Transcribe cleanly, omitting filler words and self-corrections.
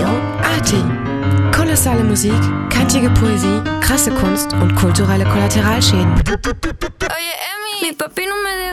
Radio Arty. Kolossale Musik, kantige Poesie, krasse Kunst und kulturelle Kollateralschäden. Oye, Emi, mi papi no me